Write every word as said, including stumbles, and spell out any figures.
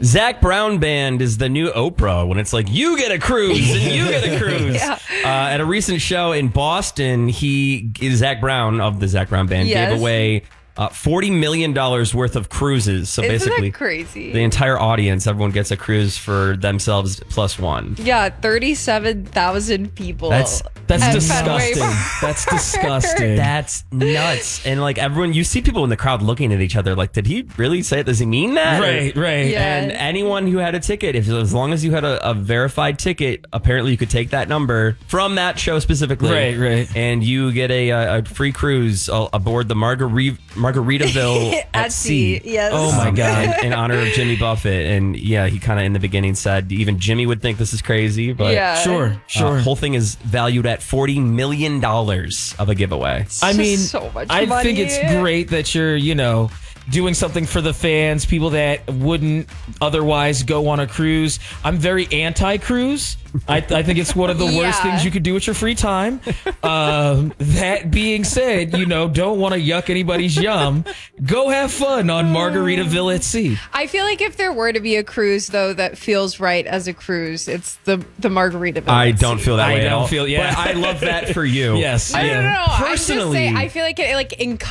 Zach Brown Band is the new Oprah when it's like, you get a cruise and you get a cruise. yeah. uh, at a recent show in Boston, he, Zach Brown of the Zach Brown Band, yes. gave away uh, forty million dollars worth of cruises. So Isn't basically, that crazy? The entire audience, everyone gets a cruise for themselves plus one. Yeah, thirty-seven thousand people. That's that's disgusting. That's disgusting. That's nuts. And like everyone, you see people in the crowd looking at each other like, did he really say it? Does he mean that? Right, right. Yeah. And anyone who had a ticket, if as long as you had a, a verified ticket, apparently you could take that number from that show specifically. Right, right. And you get a, a free cruise aboard the Margarita Margaritaville at, at sea. sea. Yes. Oh my God. in, in honor of Jimmy Buffett. And yeah, he kind of in the beginning said even Jimmy would think this is crazy. But yeah. Sure, sure. Uh, whole thing is valued at forty million dollars of a giveaway. It's I mean, so much I money. think it's great that you're, you know, doing something for the fans, people that wouldn't otherwise go on a cruise. I'm very anti-cruise. I, I think it's one of the Yeah. worst things you could do with your free time. Um, that being said, you know, don't want to yuck anybody's yum. Go have fun on Margaritaville at sea. I feel like if there were to be a cruise, though, that feels right as a cruise, it's the the Margaritaville. I at don't sea. feel that I way at don't all. feel- yeah. But I love that for you. Yes. I yeah. don't know. I'm just Personally- saying, I feel like it like